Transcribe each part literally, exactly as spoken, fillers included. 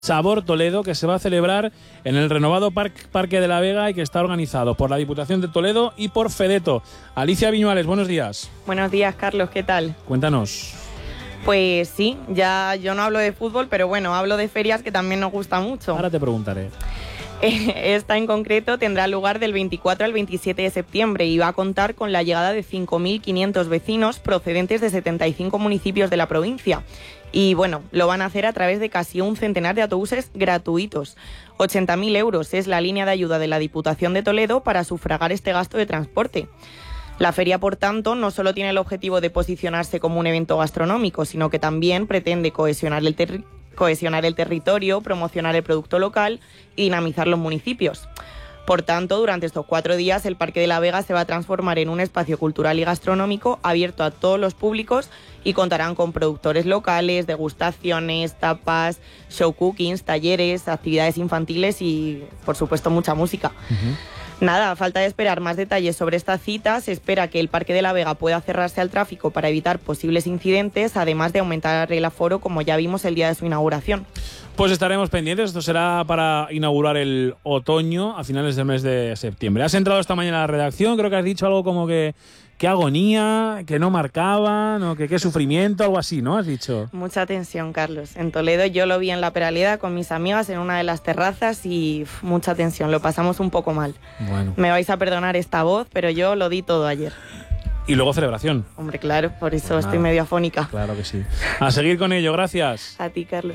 Sabor Toledo, que se va a celebrar en el renovado Parque, Parque de la Vega y que está organizado por la Diputación de Toledo y por Fedeto. Alicia Viñuales, buenos días. Buenos días, Carlos, ¿qué tal? Cuéntanos. Pues sí, ya yo no hablo de fútbol, pero bueno, hablo de ferias que también nos gusta mucho. Ahora te preguntaré. Esta en concreto tendrá lugar del veinticuatro al veintisiete de septiembre y va a contar con la llegada de cinco mil quinientos vecinos procedentes de setenta y cinco municipios de la provincia. Y bueno, lo van a hacer a través de casi un centenar de autobuses gratuitos. ochenta mil euros es la línea de ayuda de la Diputación de Toledo para sufragar este gasto de transporte. La feria, por tanto, no solo tiene el objetivo de posicionarse como un evento gastronómico, sino que también pretende cohesionar el, ter- cohesionar el territorio, promocionar el producto local y dinamizar los municipios. Por tanto, durante estos cuatro días, el Parque de la Vega se va a transformar en un espacio cultural y gastronómico abierto a todos los públicos y contarán con productores locales, degustaciones, tapas, show cookings, talleres, actividades infantiles y, por supuesto, mucha música. Uh-huh. Nada, a falta de esperar más detalles sobre esta cita, se espera que el Parque de la Vega pueda cerrarse al tráfico para evitar posibles incidentes, además de aumentar el aforo, como ya vimos el día de su inauguración. Pues estaremos pendientes, esto será para inaugurar el otoño a finales del mes de septiembre. Has entrado esta mañana a la redacción, creo que has dicho algo como que qué agonía, que no marcaban, o que qué sufrimiento, algo así, ¿no? Has dicho. Mucha tensión, Carlos. En Toledo yo lo vi en la Peraleda con mis amigas en una de las terrazas y uf, mucha tensión, lo pasamos un poco mal. Bueno. Me vais a perdonar esta voz, pero yo lo di todo ayer. Y luego celebración. Hombre, claro, por eso pues estoy medio afónica. Claro que sí. A seguir con ello, gracias. A ti, Carlos.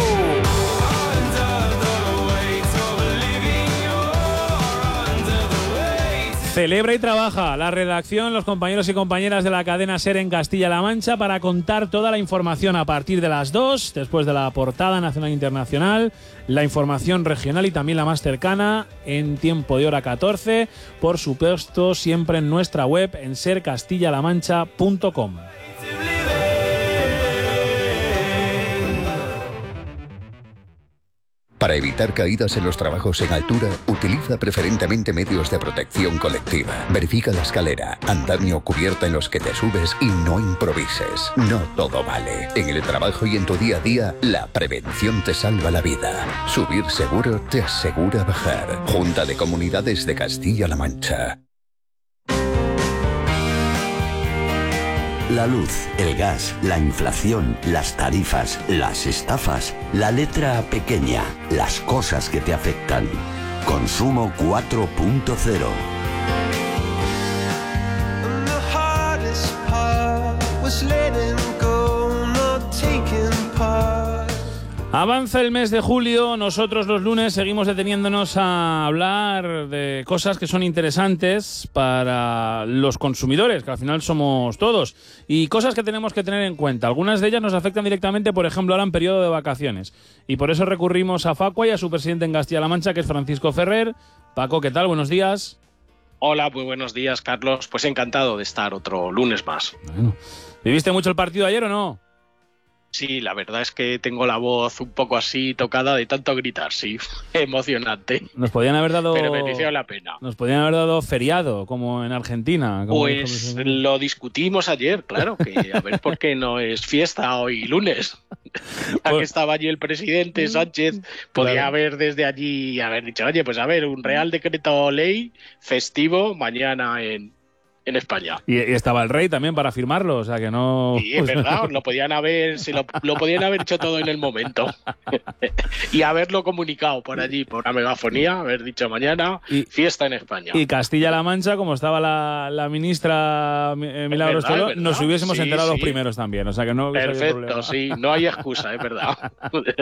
Celebra y trabaja la redacción, los compañeros y compañeras de la cadena SER en Castilla-La Mancha para contar toda la información a partir de las dos, después de la portada nacional e internacional, la información regional y también la más cercana en tiempo de hora catorce, por supuesto siempre en nuestra web en ser castilla la mancha punto com. Para evitar caídas en los trabajos en altura, utiliza preferentemente medios de protección colectiva. Verifica la escalera, andamio, cubierta en los que te subes y no improvises. No todo vale. En el trabajo y en tu día a día, la prevención te salva la vida. Subir seguro te asegura bajar. Junta de Comunidades de Castilla-La Mancha. La luz, el gas, la inflación, las tarifas, las estafas, la letra pequeña, las cosas que te afectan. Consumo cuatro punto cero. Avanza el mes de julio, nosotros los lunes seguimos deteniéndonos a hablar de cosas que son interesantes para los consumidores, que al final somos todos, y cosas que tenemos que tener en cuenta. Algunas de ellas nos afectan directamente, por ejemplo, ahora en periodo de vacaciones, y por eso recurrimos a Facua y a su presidente en Castilla-La Mancha, que es Francisco Ferrer. Paco, ¿qué tal? Buenos días. Hola, muy buenos días, Carlos. Pues encantado de estar otro lunes más. Bueno, ¿viviste mucho el partido ayer o no? Sí, la verdad es que tengo la voz un poco así tocada de tanto gritar, sí, emocionante. Nos podían haber dado... Pero mereció la pena. Nos podían haber dado feriado, como en Argentina. Como pues lo discutimos ayer, claro, que a ver por qué no es fiesta hoy lunes. Ya pues, que estaba allí el presidente Sánchez, podía claro. haber desde allí haber dicho, oye, pues a ver, un Real Decreto Ley festivo mañana en... en España. Y, y estaba el rey también para firmarlo, o sea que no... Sí, es verdad, lo podían haber, se lo, lo podían haber hecho todo en el momento. Y haberlo comunicado por allí, por la megafonía, haber dicho mañana, y, fiesta en España. Y Castilla-La Mancha, como estaba la, la ministra eh, Milagros Tolo, nos hubiésemos sí, enterado sí. los primeros también, o sea que no... Perfecto, sí, no hay excusa, es verdad.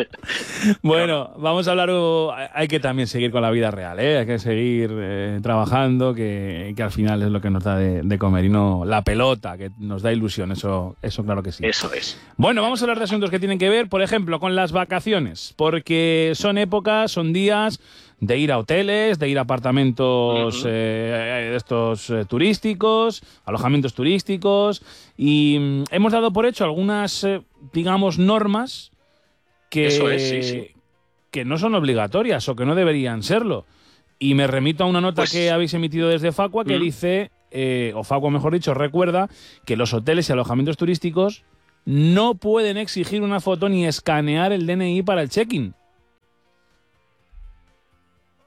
Bueno, vamos a hablar, hay que también seguir con la vida real, ¿eh? Hay que seguir eh, trabajando, que, que al final es lo que nos da de de comer y no la pelota, que nos da ilusión, eso, eso claro que sí. Eso es. Bueno, vamos a hablar de asuntos que tienen que ver, por ejemplo, con las vacaciones, porque son épocas, son días de ir a hoteles, de ir a apartamentos uh-huh. eh, estos eh, turísticos, alojamientos turísticos, y mm, hemos dado por hecho algunas, eh, digamos, normas que, eso es, sí, sí. que no son obligatorias o que no deberían serlo. Y me remito a una nota pues, que habéis emitido desde Facua que uh-huh. dice... Eh, o Facua mejor dicho, recuerda que los hoteles y alojamientos turísticos no pueden exigir una foto ni escanear el D N I para el check-in.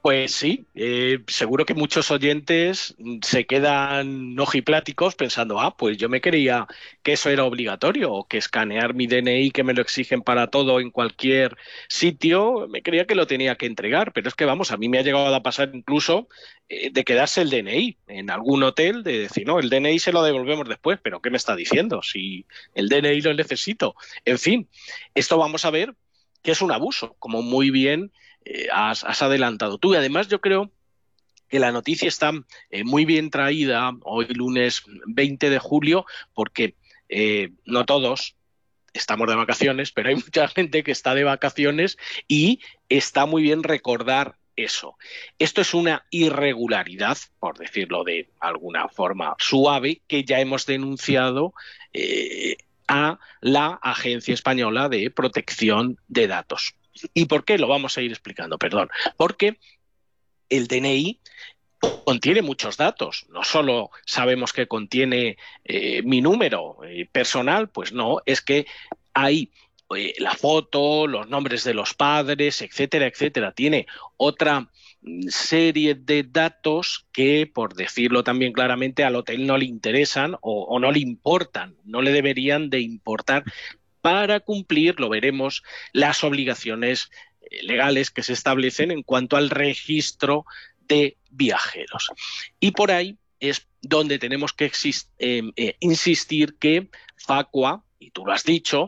Pues sí, eh, seguro que muchos oyentes se quedan ojipláticos pensando, ah, pues yo me creía que eso era obligatorio, o que escanear mi D N I, que me lo exigen para todo en cualquier sitio, me creía que lo tenía que entregar. Pero es que, vamos, a mí me ha llegado a pasar incluso eh, de quedarse el D N I en algún hotel, de decir, no, el D N I se lo devolvemos después, pero ¿qué me está diciendo? Si el D N I lo necesito. En fin, esto vamos a ver que es un abuso, como muy bien Eh, has, has adelantado tú. Y además yo creo que la noticia está eh, muy bien traída hoy lunes veinte de julio, porque eh, no todos estamos de vacaciones, pero hay mucha gente que está de vacaciones y está muy bien recordar eso. Esto es una irregularidad, por decirlo de alguna forma suave, que ya hemos denunciado eh, a la Agencia Española de Protección de Datos. ¿Y por qué? Lo vamos a ir explicando, perdón. Porque el D N I contiene muchos datos. No solo sabemos que contiene eh, mi número eh, personal, pues no, es que hay eh, la foto, los nombres de los padres, etcétera, etcétera. Tiene otra serie de datos que, por decirlo también claramente, al hotel no le interesan o, o no le importan, no le deberían de importar, para cumplir, lo veremos, las obligaciones legales que se establecen en cuanto al registro de viajeros. Y por ahí es donde tenemos que exist- eh, eh, insistir que Facua, y tú lo has dicho,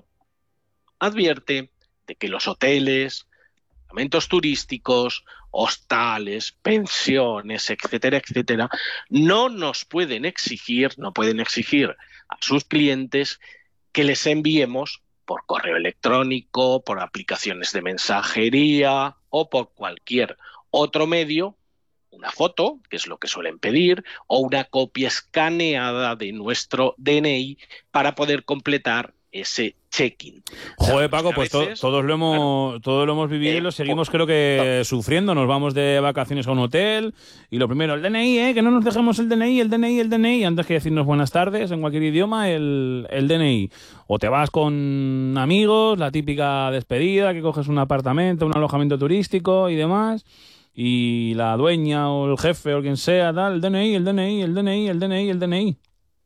advierte de que los hoteles, alojamientos turísticos, hostales, pensiones, etcétera, etcétera, no nos pueden exigir, no pueden exigir a sus clientes que les enviemos por correo electrónico, por aplicaciones de mensajería o por cualquier otro medio, una foto, que es lo que suelen pedir, o una copia escaneada de nuestro D N I para poder completar ese check-in. Joder, Paco, pues to todos lo hemos claro, todos lo hemos vivido eh, y lo seguimos creo que no. sufriendo. Nos vamos de vacaciones a un hotel y lo primero, el D N I, ¿eh? Que no nos dejemos el D N I, el D N I, el D N I. Antes que decirnos buenas tardes en cualquier idioma, el, el D N I. O te vas con amigos, la típica despedida, que coges un apartamento, un alojamiento turístico y demás, y la dueña o el jefe o quien sea, tal, el D N I, el D N I, el D N I, el D N I, el D N I.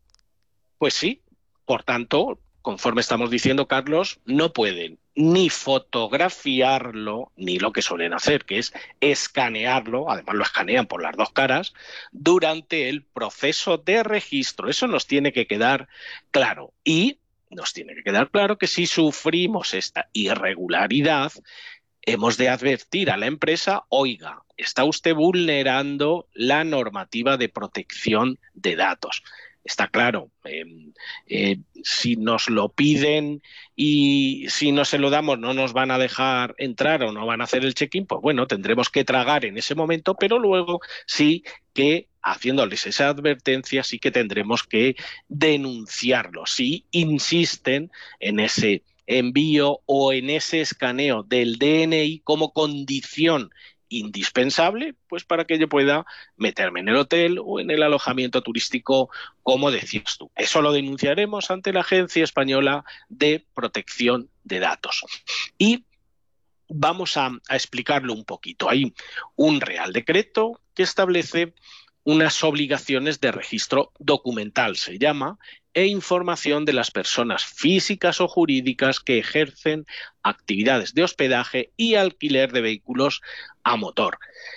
Pues sí, por tanto, conforme estamos diciendo, Carlos, no pueden ni fotografiarlo, ni lo que suelen hacer, que es escanearlo, además lo escanean por las dos caras, durante el proceso de registro. Eso nos tiene que quedar claro. Y nos tiene que quedar claro que si sufrimos esta irregularidad, hemos de advertir a la empresa, oiga, está usted vulnerando la normativa de protección de datos. Está claro, eh, eh, si nos lo piden y si no se lo damos no nos van a dejar entrar o no van a hacer el check-in, pues bueno, tendremos que tragar en ese momento, pero luego sí que, haciéndoles esa advertencia, sí que tendremos que denunciarlo. Si insisten en ese envío o en ese escaneo del D N I como condición indispensable, pues para que yo pueda meterme en el hotel o en el alojamiento turístico, como decías tú. Eso lo denunciaremos ante la Agencia Española de Protección de Datos. Y vamos a, a explicarlo un poquito. Hay un Real Decreto que establece unas obligaciones de registro documental, se llama, e información de las personas físicas o jurídicas que ejercen actividades de hospedaje y alquiler de vehículos a motor.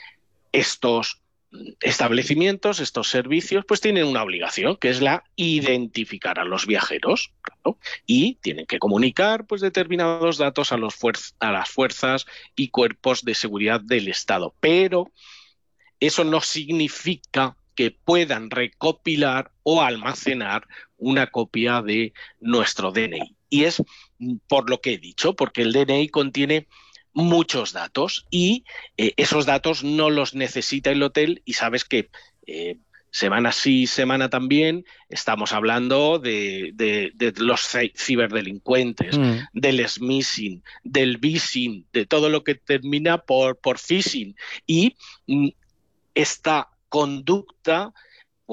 Estos establecimientos, estos servicios, pues tienen una obligación, que es la identificar a los viajeros, claro, y tienen que comunicar pues determinados datos a, los a las fuerzas y cuerpos de seguridad del Estado. Pero eso no significa que puedan recopilar o almacenar una copia de nuestro D N I. Y es por lo que he dicho, porque el D N I contiene muchos datos y eh, esos datos no los necesita el hotel, y sabes que eh, semana sí, semana también, estamos hablando de, de, de los ciberdelincuentes, mm. del smishing, del vishing, de todo lo que termina por, por phishing. Y mm, esta conducta pues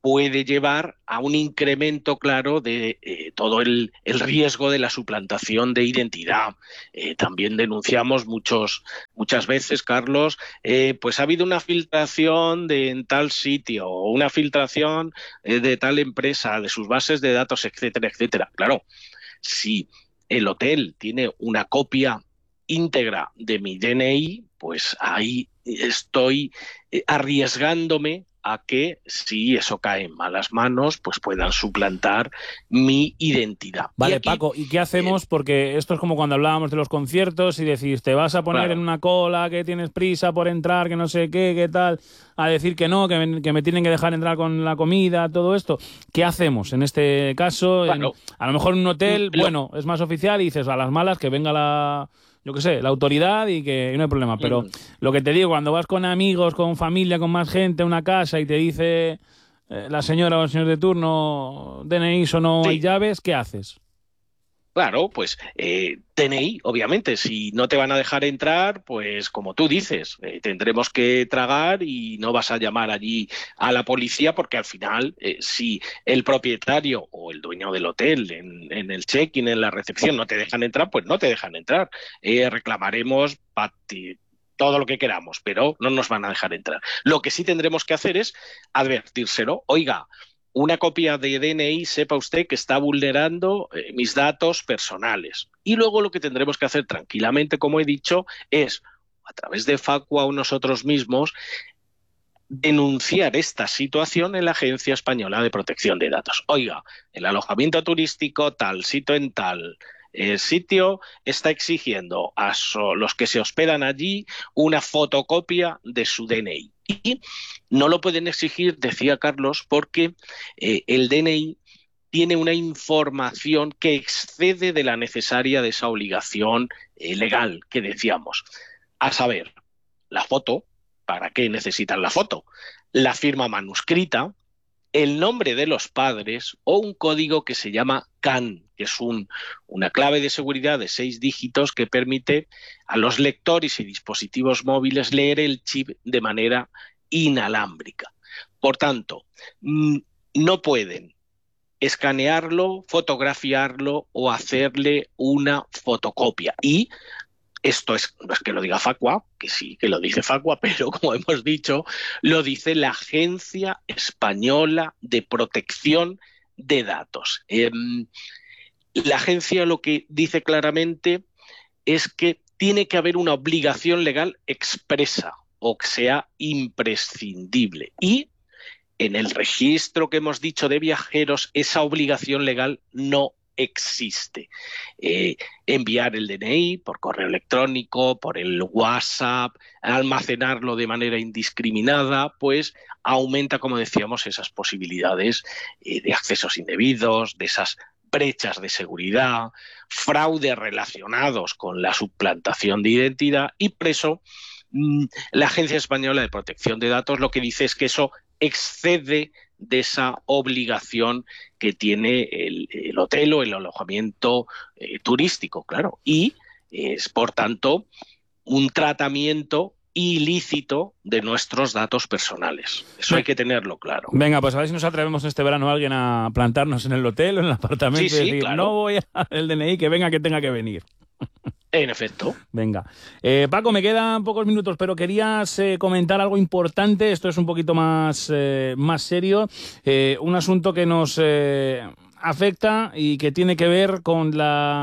puede llevar a un incremento claro de eh, todo el, el riesgo de la suplantación de identidad. Eh, también denunciamos muchos, muchas veces, Carlos, eh, pues ha habido una filtración de en tal sitio, o una filtración eh, de tal empresa, de sus bases de datos, etcétera, etcétera. Claro, si el hotel tiene una copia íntegra de mi D N I, pues ahí estoy arriesgándome a que, si eso cae en malas manos, pues puedan suplantar mi identidad. Vale, y aquí, Paco, ¿y qué hacemos? Eh, Porque esto es como cuando hablábamos de los conciertos y decís, te vas a poner claro. en una cola, que tienes prisa por entrar, que no sé qué, qué tal, a decir que no, que me, que me tienen que dejar entrar con la comida, todo esto. ¿Qué hacemos en este caso? Bueno, en, a lo mejor en un hotel, lo, bueno, es más oficial y dices, a las malas, que venga la... yo qué sé, la autoridad y que y no hay problema. Pero mm. lo que te digo, cuando vas con amigos, con familia, con más gente a una casa y te dice eh, la señora o el señor de turno D N I o no sí. hay llaves, ¿qué haces? Claro, pues eh, D N I, obviamente, si no te van a dejar entrar, pues como tú dices, eh, tendremos que tragar y no vas a llamar allí a la policía porque al final, eh, si el propietario o el dueño del hotel en, en el check-in, en la recepción, no te dejan entrar, pues no te dejan entrar. Eh, reclamaremos pati, todo lo que queramos, pero no nos van a dejar entrar. Lo que sí tendremos que hacer es advertírselo. Oiga, una copia de D N I, sepa usted que está vulnerando eh, mis datos personales. Y luego lo que tendremos que hacer tranquilamente, como he dicho, es, a través de Facua o nosotros mismos, denunciar esta situación en la Agencia Española de Protección de Datos. Oiga, el alojamiento turístico tal, sitio en tal, el sitio está exigiendo a so, los que se hospedan allí una fotocopia de su D N I. Y no lo pueden exigir, decía Carlos, porque eh, el D N I tiene una información que excede de la necesaria de esa obligación eh, legal que decíamos. A saber, la foto, ¿para qué necesitan la foto? La firma manuscrita, el nombre de los padres o un código que se llama C A N, que es un, una clave de seguridad de seis dígitos que permite a los lectores y dispositivos móviles leer el chip de manera inalámbrica. Por tanto, no pueden escanearlo, fotografiarlo o hacerle una fotocopia. Y esto es, no es que lo diga Facua, que sí que lo dice Facua, pero como hemos dicho, lo dice la Agencia Española de Protección de Datos. Eh, la agencia lo que dice claramente es que tiene que haber una obligación legal expresa o que sea imprescindible. Y en el registro que hemos dicho de viajeros, esa obligación legal no existe. Eh, enviar el D N I por correo electrónico, por el WhatsApp, almacenarlo de manera indiscriminada, pues aumenta, como decíamos, esas posibilidades eh, de accesos indebidos, de esas brechas de seguridad, fraudes relacionados con la suplantación de identidad y por eso mmm, la Agencia Española de Protección de Datos lo que dice es que eso excede de esa obligación que tiene el, el hotel o el alojamiento eh, turístico, claro, y es por tanto un tratamiento ilícito de nuestros datos personales. Eso hay que tenerlo claro. Venga, pues a ver si nos atrevemos este verano a alguien a plantarnos en el hotel o en el apartamento sí, y decir, sí, claro. No voy a el D N I, que venga que tenga que venir. En efecto. Venga. Eh, Paco, me quedan pocos minutos, pero querías eh, comentar algo importante. Esto es un poquito más, eh, más serio. Eh, un asunto que nos eh, afecta y que tiene que ver con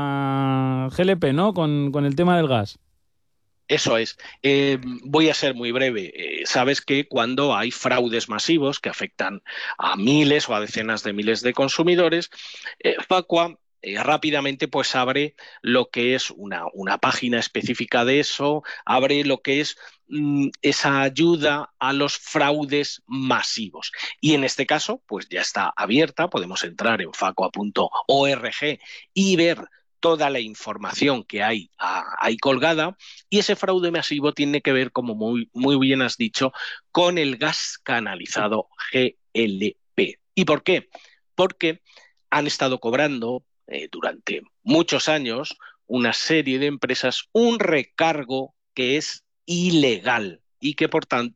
la G L P, ¿no? Con, con el tema del gas. Eso es. Eh, voy a ser muy breve. Eh, sabes que cuando hay fraudes masivos que afectan a miles o a decenas de miles de consumidores, eh, Facua eh, rápidamente pues abre lo que es una, una página específica de eso, abre lo que es mm, esa ayuda a los fraudes masivos. Y en este caso, pues ya está abierta, podemos entrar en facua punto org y ver toda la información que hay ahí colgada, y ese fraude masivo tiene que ver, como muy, muy bien has dicho, con el gas canalizado G L P. ¿Y por qué? Porque han estado cobrando eh, durante muchos años una serie de empresas un recargo que es ilegal y que, por tanto,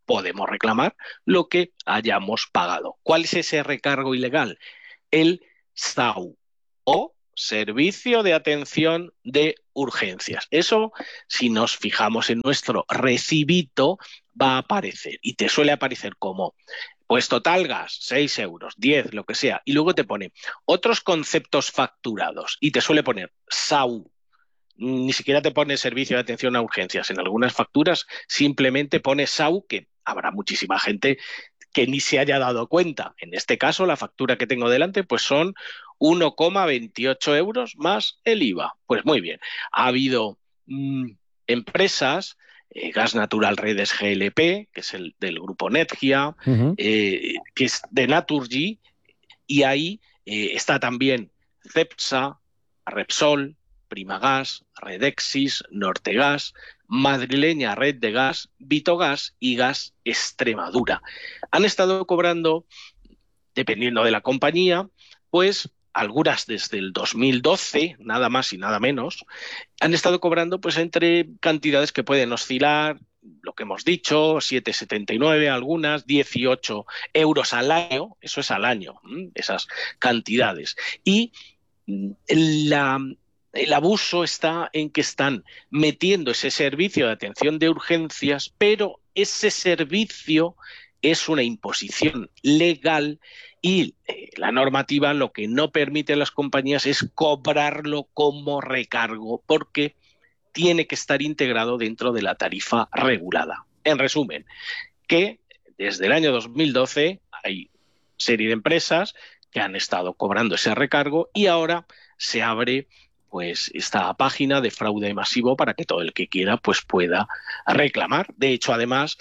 podemos reclamar lo que hayamos pagado. ¿Cuál es ese recargo ilegal? El S A U o Servicio de Atención de Urgencias. Eso, si nos fijamos en nuestro recibito, va a aparecer y te suele aparecer como pues total gas, seis euros, diez, lo que sea, y luego te pone otros conceptos facturados y te suele poner S A U. Ni siquiera te pone Servicio de Atención a Urgencias. En algunas facturas simplemente pone S A U, que habrá muchísima gente que ni se haya dado cuenta. En este caso, la factura que tengo delante pues son uno coma veintiocho euros más el I V A. Pues muy bien. Ha habido mmm, empresas, eh, Gas Natural Redes G L P, que es el del grupo Netgia, uh-huh. eh, que es de Naturgy, y ahí eh, está también Cepsa, Repsol, Primagas, Redexis, Nortegas, Madrileña Red de Gas, Vitogas y Gas Extremadura. Han estado cobrando, dependiendo de la compañía, pues algunas desde el dos mil doce, nada más y nada menos, han estado cobrando pues entre cantidades que pueden oscilar, lo que hemos dicho, siete setenta y nueve, algunas, dieciocho euros al año, eso es al año, esas cantidades. Y la... El abuso está en que están metiendo ese servicio de atención de urgencias, pero ese servicio es una imposición legal y eh, la normativa lo que no permite a las compañías es cobrarlo como recargo, porque tiene que estar integrado dentro de la tarifa regulada. En resumen, que desde el año dos mil doce hay serie de empresas que han estado cobrando ese recargo y ahora se abre pues esta página de fraude masivo para que todo el que quiera pues pueda reclamar. De hecho, además,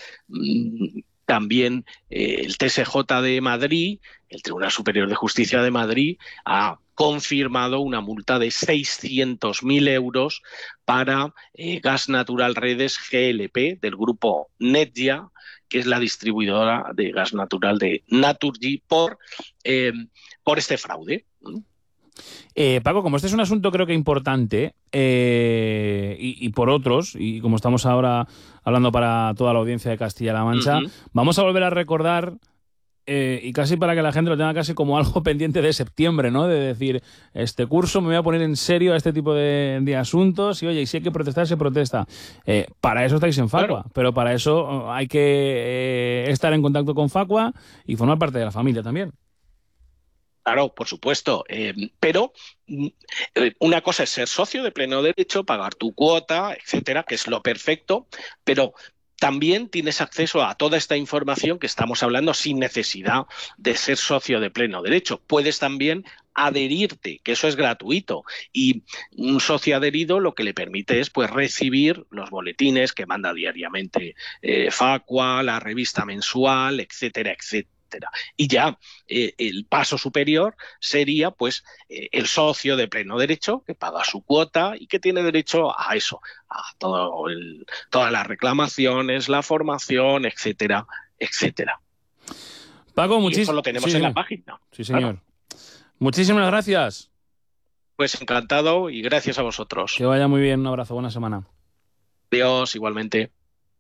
también eh, el T S J de Madrid, el Tribunal Superior de Justicia de Madrid, ha confirmado una multa de seiscientos mil euros para eh, Gas Natural Redes G L P del grupo Netgia, que es la distribuidora de gas natural de Naturgy, por, eh, por este fraude. Eh, Paco, como este es un asunto creo que importante eh, y, y por otros, y como estamos ahora hablando para toda la audiencia de Castilla-La Mancha, uh-huh. vamos a volver a recordar eh, y casi para que la gente lo tenga casi como algo pendiente de septiembre, ¿no? De decir, este curso me voy a poner en serio a este tipo de, de asuntos y oye, y si hay que protestar, se protesta. Eh, para eso estáis en Facua, claro. Pero para eso hay que eh, estar en contacto con Facua y formar parte de la familia también. Claro, por supuesto, eh, pero eh, una cosa es ser socio de pleno derecho, pagar tu cuota, etcétera, que es lo perfecto, pero también tienes acceso a toda esta información que estamos hablando sin necesidad de ser socio de pleno derecho. Puedes también adherirte, que eso es gratuito, y un socio adherido lo que le permite es pues recibir los boletines que manda diariamente eh, Facua, la revista mensual, etcétera, etcétera. Y ya eh, el paso superior sería pues eh, el socio de pleno derecho que paga su cuota y que tiene derecho a eso, a todo el, todas las reclamaciones, la formación, etcétera, etcétera. Paco, muchísimas eso lo tenemos sí, en la página. Sí, señor. Claro. Muchísimas gracias. Pues encantado y gracias a vosotros. Que vaya muy bien, un abrazo, buena semana. Adiós, igualmente.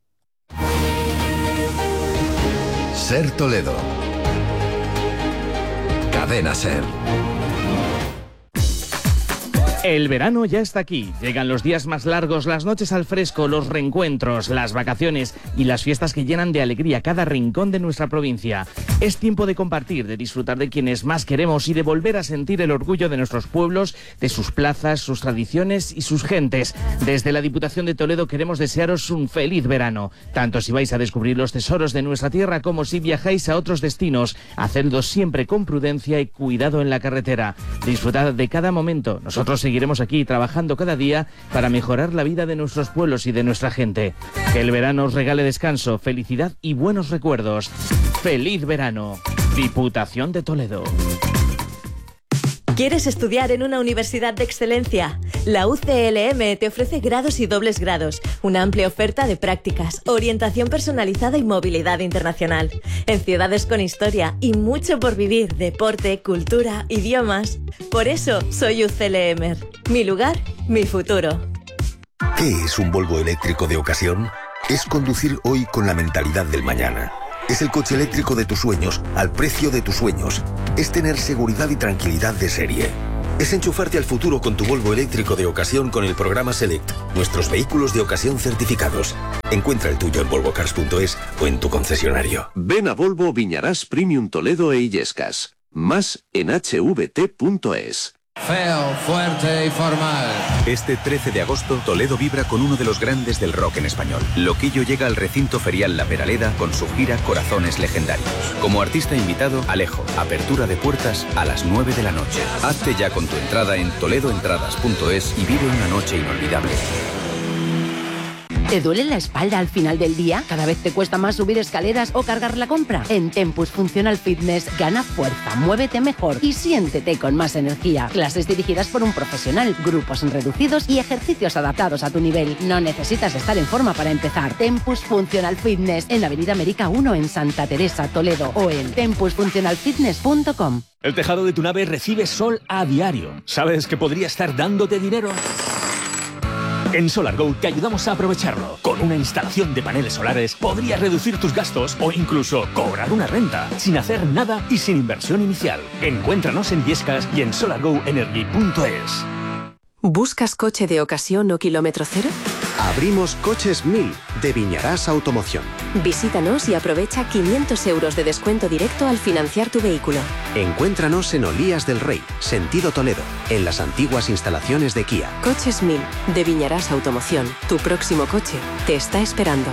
Ser Toledo. Cadena Ser. El verano ya está aquí. Llegan los días más largos, las noches al fresco, los reencuentros, las vacaciones y las fiestas que llenan de alegría cada rincón de nuestra provincia. Es tiempo de compartir, de disfrutar de quienes más queremos y de volver a sentir el orgullo de nuestros pueblos, de sus plazas, sus tradiciones y sus gentes. Desde la Diputación de Toledo queremos desearos un feliz verano, tanto si vais a descubrir los tesoros de nuestra tierra como si viajáis a otros destinos. Hacedlo siempre con prudencia y cuidado en la carretera. Disfrutad de cada momento. Nosotros seguimos Seguiremos aquí trabajando cada día para mejorar la vida de nuestros pueblos y de nuestra gente. Que el verano os regale descanso, felicidad y buenos recuerdos. ¡Feliz verano! Diputación de Toledo. ¿Quieres estudiar en una universidad de excelencia? La U C L M te ofrece grados y dobles grados, una amplia oferta de prácticas, orientación personalizada y movilidad internacional. En ciudades con historia y mucho por vivir, deporte, cultura, idiomas. Por eso soy U C L M. Mi lugar, mi futuro. ¿Qué es un Volvo eléctrico de ocasión? Es conducir hoy con la mentalidad del mañana. Es el coche eléctrico de tus sueños al precio de tus sueños. Es tener seguridad y tranquilidad de serie. Es enchufarte al futuro con tu Volvo eléctrico de ocasión con el programa Select, nuestros vehículos de ocasión certificados. Encuentra el tuyo en volvo cars punto es o en tu concesionario. Ven a Volvo Viñarás Premium Toledo e Illescas. Más en h v t punto es. Feo, fuerte y formal. Este trece de agosto, Toledo vibra con uno de los grandes del rock en español. Loquillo llega al recinto ferial La Peraleda con su gira Corazones Legendarios. Como artista invitado, Alejo. Apertura de puertas a las nueve de la noche. Hazte ya con tu entrada en toledo entradas punto es y vive una noche inolvidable. ¿Te duele la espalda al final del día? ¿Cada vez te cuesta más subir escaleras o cargar la compra? En Tempus Functional Fitness gana fuerza, muévete mejor y siéntete con más energía. Clases dirigidas por un profesional, grupos reducidos y ejercicios adaptados a tu nivel. No necesitas estar en forma para empezar. Tempus Functional Fitness en Avenida América uno en Santa Teresa, Toledo o en tempus funcional fitness punto com. El tejado de tu nave recibe sol a diario. ¿Sabes que podría estar dándote dinero? En SolarGo te ayudamos a aprovecharlo. Con una instalación de paneles solares podrías reducir tus gastos o incluso cobrar una renta sin hacer nada y sin inversión inicial. Encuéntranos en Viescas y en solar go energy punto es. ¿Buscas coche de ocasión o kilómetro cero? Abrimos Coches mil de Viñarás Automoción. Visítanos y aprovecha quinientos euros de descuento directo al financiar tu vehículo. Encuéntranos en Olías del Rey, sentido Toledo, en las antiguas instalaciones de Kia. Coches mil de Viñarás Automoción. Tu próximo coche te está esperando.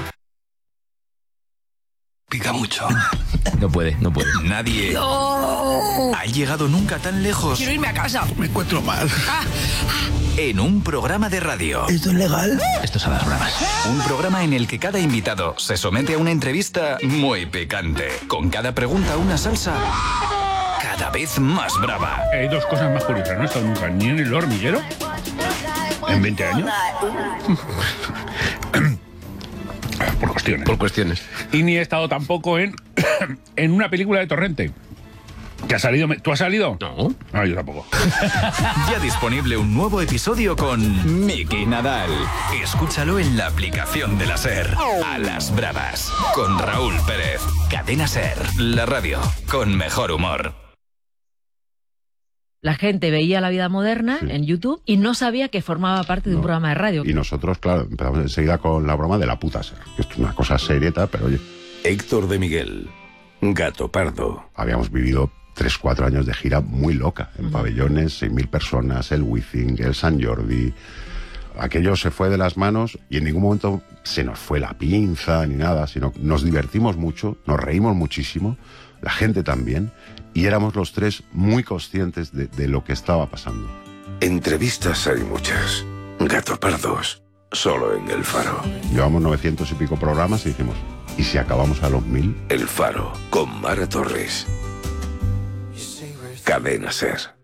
Pica mucho. No puede, no puede. Nadie no. ha llegado nunca tan lejos. Quiero irme a casa. Me encuentro mal. Ah, ah. En un programa de radio. ¿Esto es legal? Esto es a las bravas. Un programa en el que cada invitado se somete a una entrevista muy picante. Con cada pregunta una salsa cada vez más brava. Hay dos cosas más curiosas. No he estado nunca ni en El Hormiguero en veinte años. Por cuestiones. Por cuestiones. Y ni he estado tampoco en, en una película de Torrente. ¿Que ha salido? ¿Tú has salido? No. No, yo tampoco. Ya disponible un nuevo episodio con Miki Nadal. Escúchalo en la aplicación de la SER. A las bravas. Con Raúl Pérez. Cadena SER. La radio con mejor humor. La gente veía La Vida Moderna sí. en YouTube y no sabía que formaba parte de no. un programa de radio. Y nosotros, claro, empezamos enseguida con la broma de la puta SER. Que esto es una cosa serieta, pero oye... Héctor de Miguel, Gato Pardo. Habíamos vivido tres, cuatro años de gira muy loca, en uh-huh. pabellones, seis mil personas, el Wizzing, el San Jordi. Aquello se fue de las manos y en ningún momento se nos fue la pinza ni nada, sino nos divertimos mucho, nos reímos muchísimo, la gente también, y éramos los tres muy conscientes de, de lo que estaba pasando. Entrevistas hay muchas. Gato Pardos, solo en El Faro. Llevamos novecientos y pico programas y dijimos, ¿y si acabamos a los mil? El Faro, con Mara Torres. Cadena SER.